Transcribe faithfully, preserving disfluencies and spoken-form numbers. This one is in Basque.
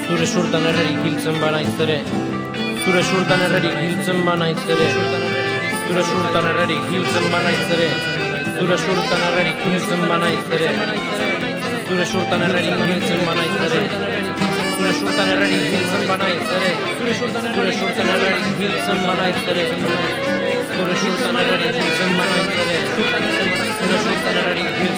Zure surtan errerik hiltzen banaiz ere, zure surtan errerik hiltzen banaiz ere, zure surtan errerik hiltzen banaiz ere, zure surtan errerik hiltzen banaiz ere, zure surtan errerik hiltzen banaiz ere, zure surtan errerik hiltzen banaiz ere, zure surtan errerik hiltzen banaiz ere, zure surtan errerik hiltzen banaiz ere, zure surtan errerik hiltzen banaiz ere, zure surtan errerik hiltzen